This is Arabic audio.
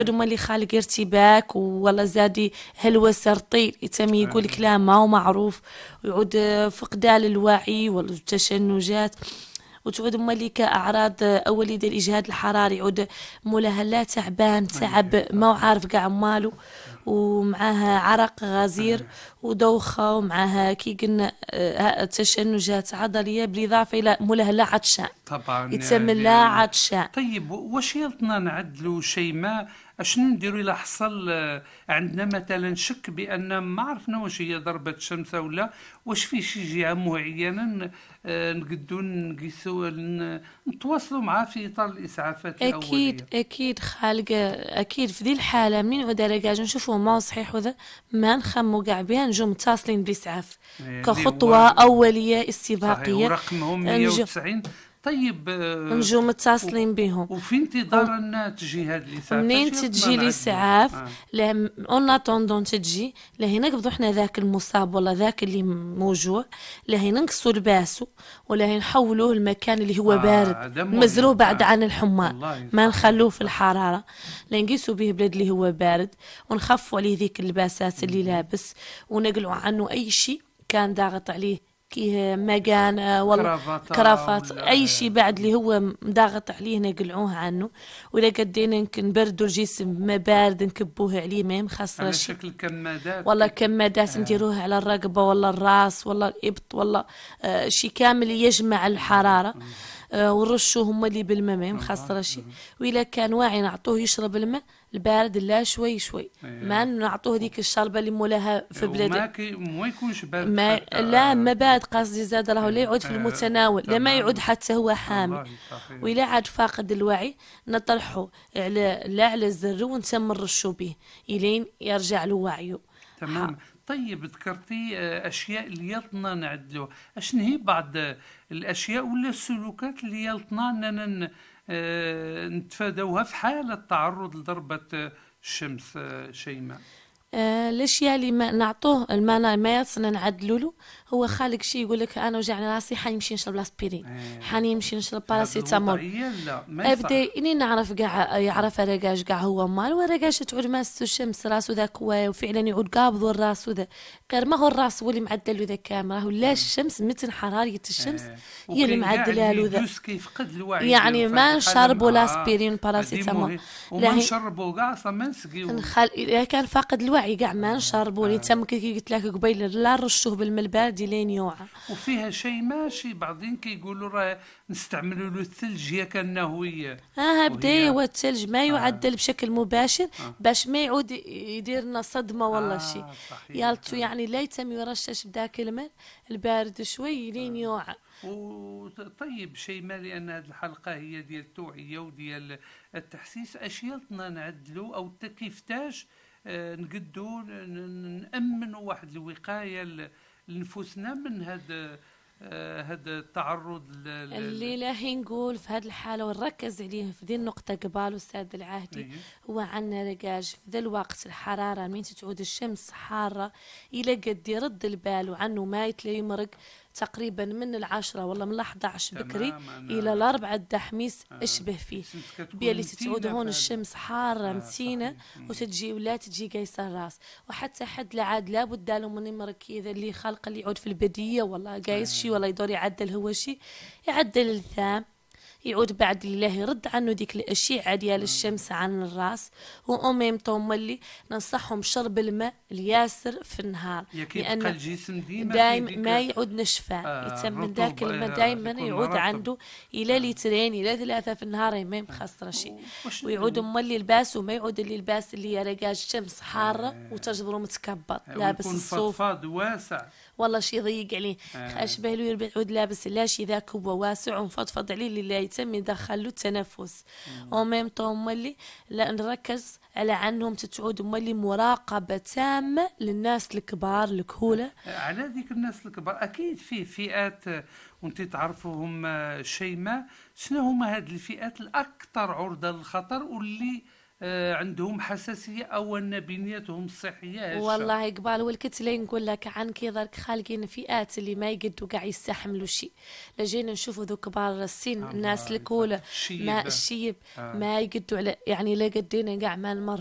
هما اللي خالق ارتباك والله زادي هلوسة سرطيل يتم يقول كلام ما هو معروف، ويعود فقدان الوعي والتشنجات، وتعود مالي كأعراض أولي ديال الإجهاد الحراري، يعود مولاها لا تعبان تعب ما هو عارف قاع مالو، ومعها عرق غزير ودوخة، ومعها كي قلنا تشنجات عضلية، بالإضافة إلى مولاها لا عطشان طبعا يتسمى لا عطشان. طيب واش يلطنا نعدلوا شيء ما اشنو نديروا الا حصل عندنا مثلا شك بان ما عرفنا واش هي ضربة شمس ولا واش في شي جهة معينة نقدو نقيسوا نتواصلوا معاه في اطار الاسعافات الاولية؟ اكيد خالق، اكيد في ذي الحاله منين عود رجاج نشوفوا ما هو صحيح وذا ما نخمو كاع بها، نجو متصلين باسعاف اللي كخطوه هو اوليه صحيح استباقيه. ورقمهم نجو 190. طيب نجو متصلين بهم. وفي انتظار ان تجي هذه الاسعاف منين اش يلطنا تجي نعدلوا؟ الاسعاف اون اتوندون تجي لهنا نقبضوا حنا ذاك المصاب ولا ذاك اللي موجوع، لهنا نقصوا لباسه، ولا نحولوه المكان اللي هو بارد هذا نمزروه مهم. بعد عن الحمى، والله ما صحيح نخلوه في صح. الحرارة، لنقيسوا به بلاد اللي هو بارد، ونخفوا عليه ذيك اللباسات اللي لابس، ونقلعوا عنه أي شيء كان ضاغط عليه كي مكان والله كرافات ولا اي شيء بعد اللي هو ضاغط عليه نقلعوه عنه، ولا قدينا نبردوا الجسم ما بارد نكبوه عليه ما مخسر على شيء، شكل كمادات والله كمادات نديروها على الرقبة ولا الراس ولا الإبط ولا شي كامل يجمع الحرارة، ونرشوه هما اللي بالماء ما مخسر شيء، وإلا كان واعي نعطوه يشرب الماء البارد لا شوي شوي، ما نعطوه ديك الشربة اللي مولاها في بلاد ما يكونش بارد ما حتى لا ما بارد قصدي زاد راهو لا يعود في المتناول، لا ما يعود حتى هو حامل، والله صحيح. وإلا عاد فاقد الوعي نطرحه على لا على الزر ونتم نرشو به إلين يرجع له وعيه. تمام. طيب ذكرتي اشياء اللي يلطنا نعدلوها، اشنو هي بعض الاشياء ولا السلوكات اللي يلطنا اننا نتفادوها في حالة تعرض لضربة الشمس شيماء؟ الاشياء اللي ما نعطوه الماء ما يصلنا نعدلوا له، هو خالق شيء يقول لك انا وجعني راسي حنمشي نشرب لاسبيرين، حنمشي نشرب باراسيتامول، لا ما يصح. ابدا اني نعرف كاع يعرف رقاش كاع هو مال ورقاش تعود ماس الشمس راسو ذاك وفعلا يعود قابض الراس وذا، غير ما هو الراس هو اللي معدل ذا كامل، راهو لا الشمس متن حرارة الشمس هي اللي معدله له ذا، كيفقد الوعي يعني ما نشربوا لاسبيرين لاسبيرين باراسيتامول وما نشربوا كاع اصلا ما نسقيو. اذا كان فاقد الوعي كاع ما نشربوا اللي تم كي قلت لك قبيل لا نرشوه بالماء البارد لين يوعى. وفيها شيء ماشي بعضين كيقولوا راه نستعملوا له الثلج يا كانه بدا هو الثلج ما يعدل بشكل مباشر باش ما يعود يدير لنا صدمه والله شيء، يالتو يعني لا يتم يرشش بداك الماء البارد شوي لين يوعى. طيب شيء ما لان هذه الحلقه هي ديال التوعيه وديال التحسيس، اشياء نعدلوا او كيفاش نقدوا نأمنوا واحد الوقايه لنفوسنا من هذا التعرض اللي لاهي نقول في هذه الحالة ونركز عليه في ذي النقطة قبال أستاذ العهدي، هو عنا رقاج في ذا الوقت الحرارة من تعود الشمس حارة إلى قد يرد البال وعنه ما يتلي يمرق تقريبا من 10 والله من 11 بكري إلى 4 دحميس اشبه فيه بيالي تتعود هون الشمس حارة متينة وتجي ولا تجي قيس الراس، وحتى حد لعاد لابد له من يمرق كذا اللي خلق اللي يعود في البدية والله قايس شي ولا يدور يعدل هو شي يعدل الثام، يعود بعد الله يرد عنه ديك الأشعة ديال الشمس عن الراس، وأميم توم اللي ننصحهم شرب الماء الياسر في النهار لأن الجسم دايما ما يعود نشفى، يتم من ذاك الماء دايما يعود عنده إلى لترين إلى 3 في النهار ما مخسر شيء، ويعود اللي لباس وما يعود اللي لباس اللي يرقاش الشمس حارة وتجبره متكبر لابس الصوف واسع والله شي ضيق عليه اشبه له يعود لابس لا شي ذاك هو واسع ومفضفض عليه اللي يتم يدخل له التنفس، وميم طوم اللي لا نركز على عنهم تتعود مولي مراقبة تامة للناس الكبار الكهولة. على ذيك الناس الكبار اكيد في فئات وانت تعرفوهم شيء ما، شنو هما هاد الفئات الاكثر عرضة للخطر واللي عندهم حساسيه او ان بنيتهم الصحيه هشه. والله قبال والكتلة نقول لك عن كي درك خالقين فئات اللي ما يقدوا قاع يستحملوا شيء. لجينا نشوفوا ذو كبار السن، الناس الكولة ما الشيب ما يقدوا على يعني لا قدينا قاع ما نمر